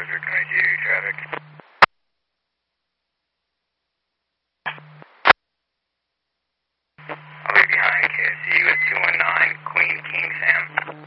Roger 22 traffic. I'll be behind KSC with 219 Queen King Sam.